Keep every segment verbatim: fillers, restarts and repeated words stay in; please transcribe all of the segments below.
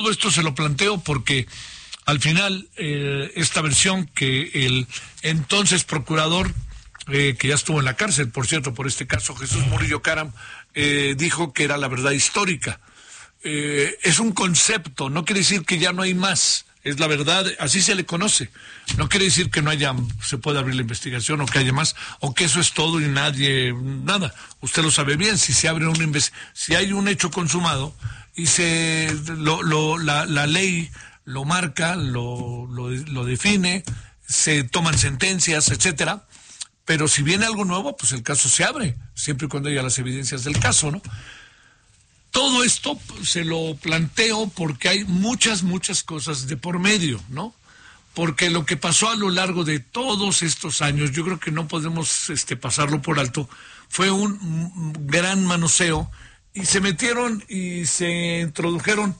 todo esto se lo planteo porque al final eh, esta versión que el entonces procurador, eh, que ya estuvo en la cárcel, por cierto, por este caso, Jesús Murillo Caram, eh, dijo que era la verdad histórica. Eh, es un concepto, no quiere decir que ya no hay más, es la verdad, así se le conoce. No quiere decir que no haya, se pueda abrir la investigación o que haya más, o que eso es todo y nadie, nada. Usted lo sabe bien, si se abre una investigación, si hay un hecho consumado y se lo, lo, la, la ley lo marca, lo, lo, lo define, se toman sentencias, etcétera, pero si viene algo nuevo, pues el caso se abre, siempre y cuando haya las evidencias del caso, ¿no? Todo esto se lo planteo porque hay muchas, muchas cosas de por medio, ¿no? Porque lo que pasó a lo largo de todos estos años, yo creo que no podemos este, pasarlo por alto, fue un gran manoseo y se metieron y se introdujeron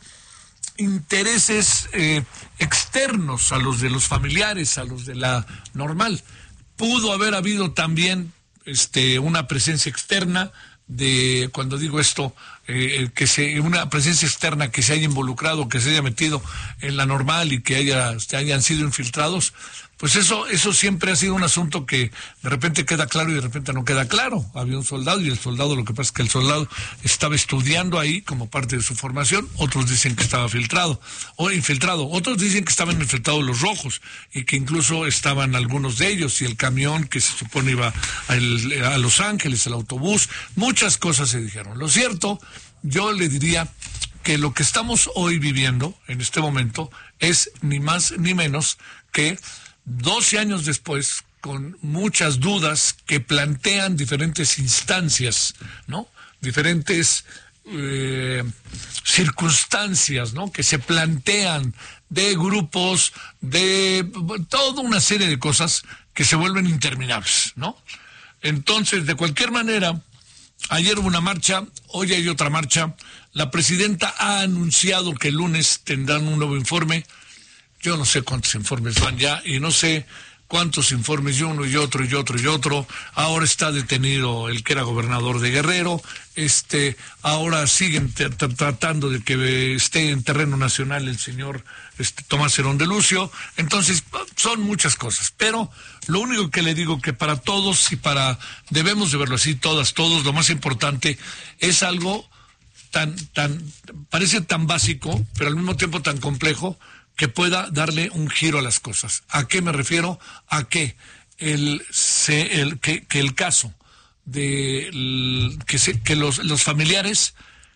intereses eh, externos a los de los familiares, a los de la normal. Pudo haber habido también este, una presencia externa de, cuando digo esto, eh, que se, una presencia externa que se haya involucrado, que se haya metido en la normal y que haya, que hayan sido infiltrados, pues eso, eso siempre ha sido un asunto que de repente queda claro y de repente no queda claro. Había un soldado y el soldado, lo que pasa es que el soldado estaba estudiando ahí como parte de su formación, otros dicen que estaba filtrado o infiltrado, otros dicen que estaban infiltrados los rojos y que incluso estaban algunos de ellos y el camión que se supone iba a, el, a Los Ángeles, el autobús, muchas cosas se dijeron. Lo cierto, yo le diría que lo que estamos hoy viviendo en este momento es ni más ni menos que doce años después, con muchas dudas que plantean diferentes instancias, ¿no? Diferentes eh, circunstancias, ¿no? Que se plantean de grupos, de toda una serie de cosas que se vuelven interminables, ¿no? Entonces, de cualquier manera, ayer hubo una marcha, hoy hay otra marcha. La presidenta ha anunciado que el lunes tendrán un nuevo informe. Yo no sé cuántos informes van ya y no sé cuántos informes y uno y otro y otro y otro. Ahora está detenido el que era gobernador de Guerrero. Este, ahora siguen tratando de que esté en terreno nacional el señor este, Tomás Herón de Lucio. Entonces, son muchas cosas. Pero lo único que le digo que para todos y para, debemos de verlo así, todas, todos, lo más importante es algo tan, tan, parece tan básico, pero al mismo tiempo tan complejo, que pueda darle un giro a las cosas. ¿A qué me refiero? A que el, se, el, que, que el caso de el, que, se, que los, los familiares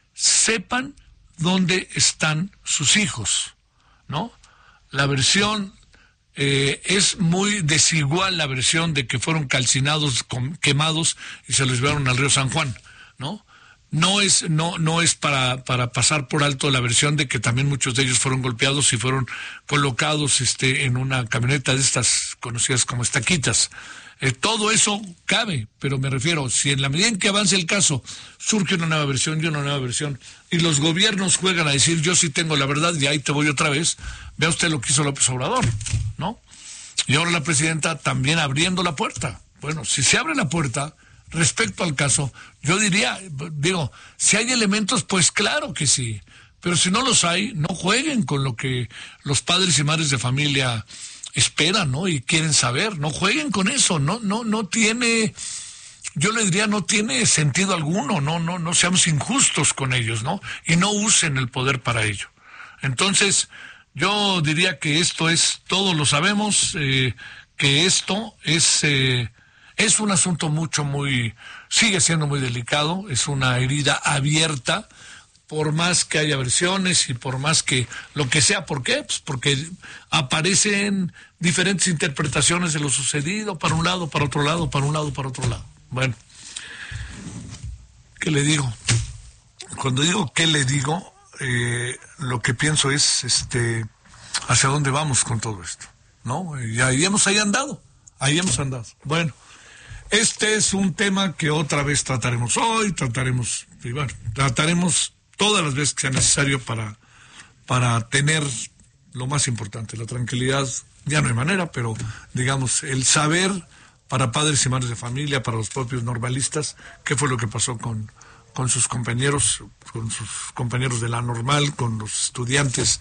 sepan dónde están sus hijos, ¿no? La versión eh, es muy desigual, la versión de que fueron calcinados, con, quemados y se los llevaron al río San Juan, ¿no? No es, no, no es para, para pasar por alto la versión de que también muchos de ellos fueron golpeados y fueron colocados este, en una camioneta de estas conocidas como estaquitas. Eh, todo eso cabe, pero me refiero, si en la medida en que avance el caso surge una nueva versión y una nueva versión, y los gobiernos juegan a decir yo sí tengo la verdad y ahí te voy otra vez, vea usted lo que hizo López Obrador, ¿no? Y ahora la presidenta también abriendo la puerta. Bueno, si se abre la puerta respecto al caso, yo diría, digo, si hay elementos, pues claro que sí, pero si no los hay, no jueguen con lo que los padres y madres de familia esperan, ¿no? Y quieren saber, no jueguen con eso, no, no, no tiene, yo le diría, no tiene sentido alguno, no, no, no seamos injustos con ellos, ¿no? Y no usen el poder para ello. Entonces, yo diría que esto es, todos lo sabemos, eh, que esto es, eh, es un asunto mucho, muy, sigue siendo muy delicado, es una herida abierta, por más que haya versiones y por más que lo que sea. ¿Por qué? Pues porque aparecen diferentes interpretaciones de lo sucedido, para un lado, para otro lado, para un lado, para otro lado. Bueno, ¿qué le digo? Cuando digo ¿qué le digo? Eh, lo que pienso es este hacia dónde vamos con todo esto, ¿no? Y ahí hemos ahí andado, ahí hemos andado. Bueno, este es un tema que otra vez trataremos hoy, trataremos, y bueno, trataremos todas las veces que sea necesario para, para tener lo más importante, la tranquilidad. Ya no hay manera, pero digamos, el saber para padres y madres de familia, para los propios normalistas, qué fue lo que pasó con, con sus compañeros, con sus compañeros de la normal, con los estudiantes